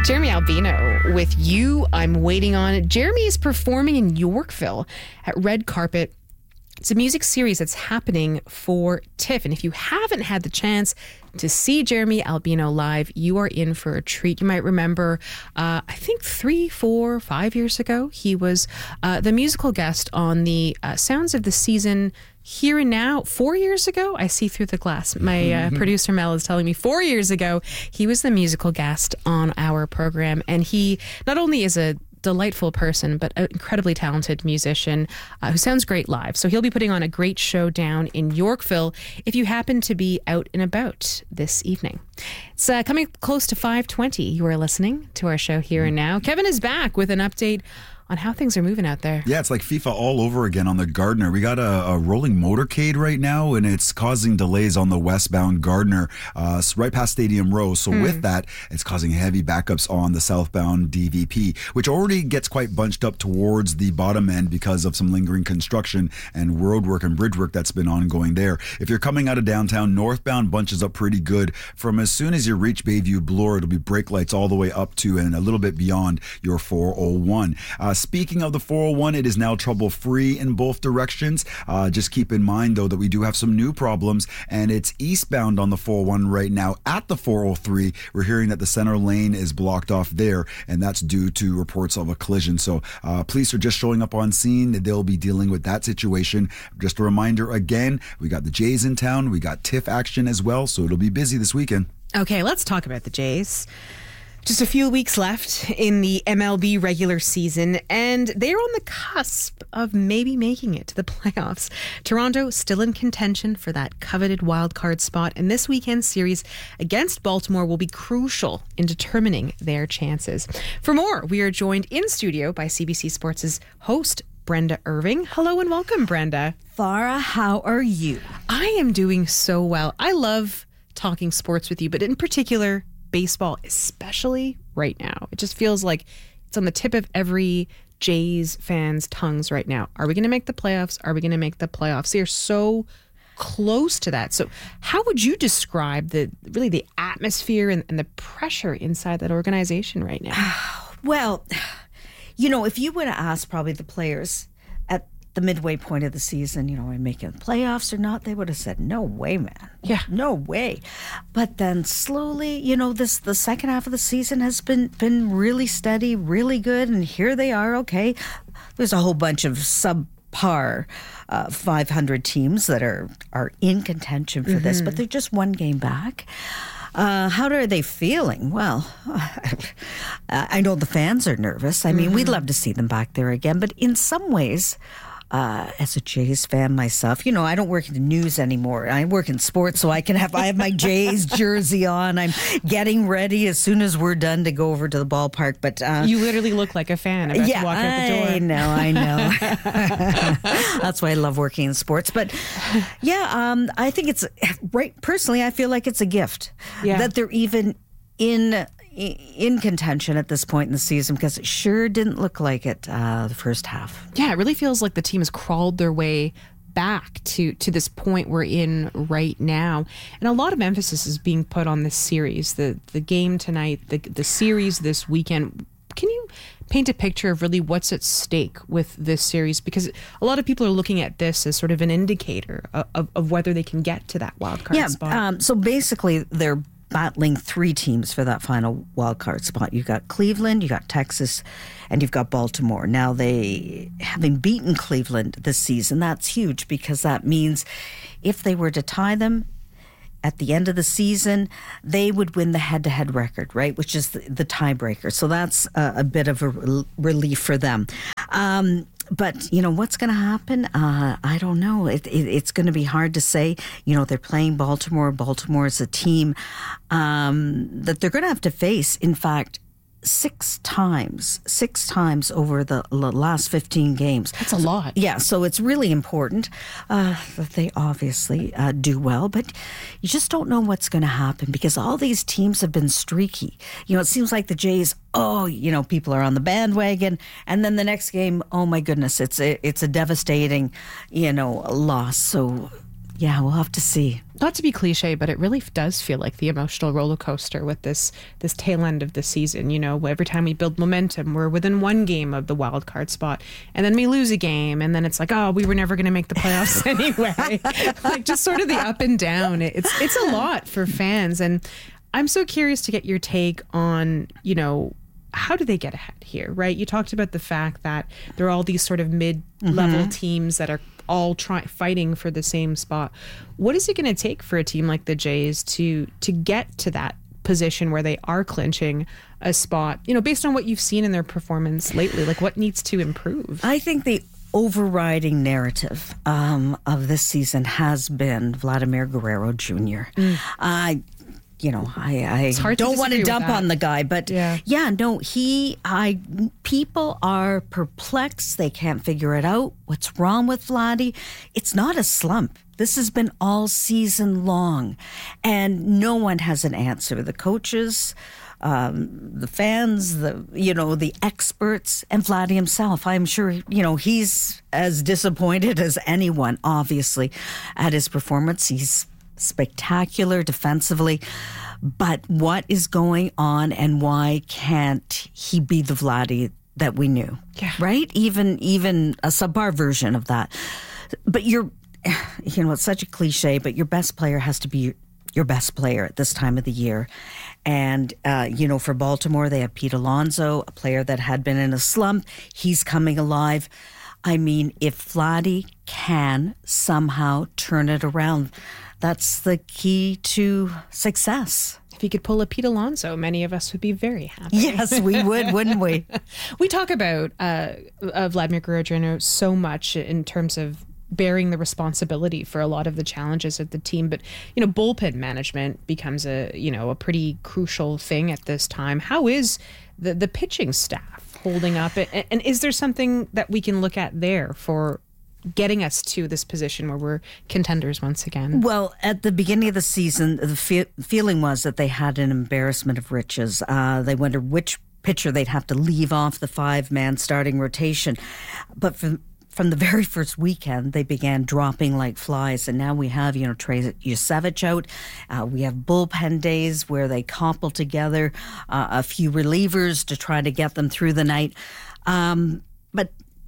Jeremy Albino with You, I'm Waiting On. Jeremy is performing in Yorkville at Red Carpet. It's a music series that's happening for TIFF. And if you haven't had the chance to see Jeremy Albino live, you are in for a treat. You might remember, I think 3, 4, 5 years ago, he was the musical guest on the Sounds of the Season Here and Now. 4 years ago, I see through the glass. My producer Mel is telling me 4 years ago, he was the musical guest on our program. And he not only is a delightful person, but an incredibly talented musician who sounds great live. So he'll be putting on a great show down in Yorkville if you happen to be out and about this evening. It's coming close to 5:20. You are listening to our show Here and Now. Kevin is back with an update on how things are moving out there. Yeah, it's like FIFA all over again on the Gardiner. We got a rolling motorcade right now, and it's causing delays on the westbound Gardiner, right past Stadium Row. So with that, it's causing heavy backups on the southbound DVP, which already gets quite bunched up towards the bottom end because of some lingering construction and road work and bridge work that's been ongoing there. If you're coming out of downtown, northbound bunches up pretty good. From as soon as you reach Bayview Bloor, it'll be brake lights all the way up to and a little bit beyond your 401. Speaking of the 401, it is now trouble-free in both directions. Just keep in mind, though, that we do have some new problems, and it's eastbound on the 401 right now at the 403. We're hearing that the center lane is blocked off there, and that's due to reports of a collision. So police are just showing up on scene. They'll be dealing with that situation. Just a reminder again, we got the Jays in town. We got TIFF action as well, so it'll be busy this weekend. Okay, let's talk about the Jays. Just a few weeks left in the MLB regular season, and they're on the cusp of maybe making it to the playoffs. Toronto still in contention for that coveted wildcard spot, and this weekend's series against Baltimore will be crucial in determining their chances. For more, we are joined in studio by CBC Sports' host, Brenda Irving. Hello and welcome, Brenda. Farah, how are you? I am doing so well. I love talking sports with you, but in particular, baseball, especially right now. It just feels like it's on the tip of every Jays fan's tongues right now. Are we going to make the playoffs? Are we going to make the playoffs? They're so close to that. So how would you describe the atmosphere and the pressure inside that organization right now? Well, you know, if you would have asked probably the players at the midway point of the season, are we making the playoffs or not? They would have said, no way, man. Yeah. No way. But then slowly, the second half of the season has been really steady, really good. And here they are. Okay. There's a whole bunch of subpar 500 teams that are in contention for this, but they're just one game back. How are they feeling? Well, I know the fans are nervous. I mean, we'd love to see them back there again. But in some ways, as a Jays fan myself, I don't work in the news anymore. I work in sports, so I have my Jays jersey on. I'm getting ready as soon as we're done to go over to the ballpark. But you literally look like a fan about to walk out the door. I know. That's why I love working in sports. But yeah, I think it's right. Personally, I feel like it's a gift that they're even in contention at this point in the season, because it sure didn't look like it the first half. Yeah, it really feels like the team has crawled their way back to this point we're in right now. And a lot of emphasis is being put on this series, the game tonight, the series this weekend. Can you paint a picture of really what's at stake with this series? Because a lot of people are looking at this as sort of an indicator of whether they can get to that wild card spot. So basically they're battling 3 teams for that final wild card spot. You've got Cleveland, you've got Texas, and you've got Baltimore. Now, they having beaten Cleveland this season, that's huge, because that means if they were to tie them at the end of the season, they would win the head-to-head record, right, which is the tiebreaker. So that's a bit of a relief for them. But, what's going to happen? I don't know. It's going to be hard to say. They're playing Baltimore. Baltimore is a team that they're going to have to face, in fact, 6 times over the last 15 games. That's a lot. Yeah, so it's really important that they obviously do well, but you just don't know what's going to happen, because all these teams have been streaky. It seems like the Jays, people are on the bandwagon, and then the next game, oh my goodness, it's a devastating, loss. So Yeah, we'll have to see. Not to be cliche, but it really does feel like the emotional roller coaster with this tail end of the season. You know, every time we build momentum, we're within one game of the wild card spot, and then we lose a game, and then it's like, oh, we were never going to make the playoffs anyway. Like just sort of the up and down. It's a lot for fans, and I'm so curious to get your take on, you know, how do they get ahead here, right? You talked about the fact that there are all these sort of mid-level teams that are all fighting for the same spot. What is it going to take for a team like the Jays to get to that position where they are clinching a spot, you know, based on what you've seen in their performance lately? Like, what needs to improve? I think the overriding narrative of this season has been Vladimir Guerrero Jr. I don't want to dump on the guy, but people are perplexed. They can't figure it out. What's wrong with Vladdy? It's not a slump. This has been all season long, and no one has an answer. The coaches, the fans, the experts, and Vladdy himself. I'm sure, he's as disappointed as anyone, obviously, at his performance. He's spectacular defensively, but what is going on, and why can't he be the Vladdy that we knew? Yeah. Right? Even a subpar version of that. But it's such a cliche, but your best player has to be your best player at this time of the year. And, for Baltimore, they have Pete Alonso, a player that had been in a slump. He's coming alive. I mean, if Vladdy can somehow turn it around, that's the key to success. If he could pull a Pete Alonso, many of us would be very happy. Yes, we would, wouldn't we? We talk about Vladimir Guerrero Jr. so much in terms of bearing the responsibility for a lot of the challenges of the team. But, bullpen management becomes a pretty crucial thing at this time. How is the pitching staff holding up? And is there something that we can look at there for getting us to this position where we're contenders once again? Well, at the beginning of the season, the feeling was that they had an embarrassment of riches. They wondered which pitcher they'd have to leave off the 5-man starting rotation. But from the very first weekend, they began dropping like flies. And now we have, Trey Yusevich out. We have bullpen days where they cobble together a few relievers to try to get them through the night. But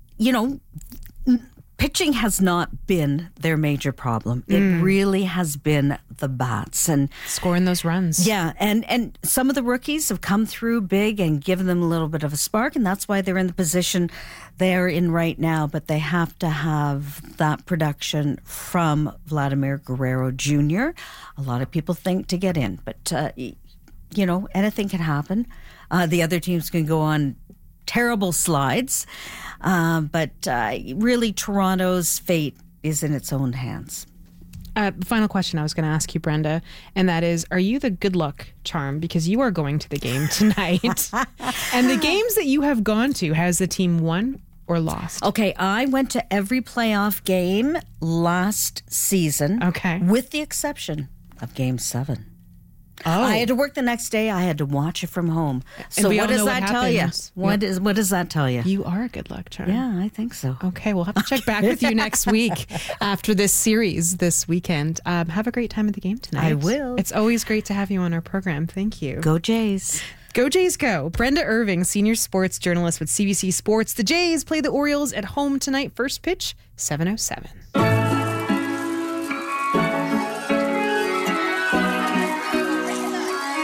pitching has not been their major problem. It really has been the bats and scoring those runs. Yeah, and some of the rookies have come through big and given them a little bit of a spark, and that's why they're in the position they're in right now. But they have to have that production from Vladimir Guerrero Jr. A lot of people think to get in, but anything can happen. The other teams can go on terrible slides. But really, Toronto's fate is in its own hands. Final question I was going to ask you, Brenda, and that is, are you the good luck charm? Because you are going to the game tonight. And the games that you have gone to, has the team won or lost? Okay, I went to every playoff game last season. Okay. With the exception of Game 7. Oh. I had to work the next day. I had to watch it from home. So what does that tell you? What does that tell you? You are a good luck charm. Yeah, I think so. Okay, we'll have to check back with you next week after this series this weekend. Have a great time at the game tonight. I will. It's always great to have you on our program. Thank you. Go Jays. Go Jays go. Brenda Irving, senior sports journalist with CBC Sports. The Jays play the Orioles at home tonight. First pitch, 7:07.